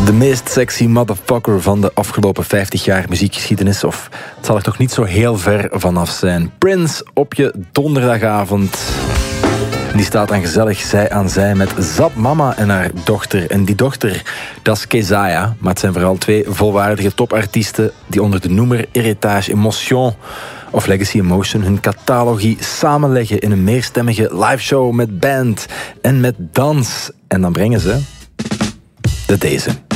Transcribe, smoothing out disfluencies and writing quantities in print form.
De meest sexy motherfucker van de afgelopen 50 jaar muziekgeschiedenis. Of het zal er toch niet zo heel ver vanaf zijn. Prince op je donderdagavond. Die staat dan gezellig zij aan zij met Zap Mama en haar dochter. En die dochter, dat is Kezaya. Maar het zijn vooral twee volwaardige topartiesten die onder de noemer Héritage Emotion of Legacy Emotion hun catalogie samenleggen in een meerstemmige liveshow met band en met dans. En dan brengen ze deze.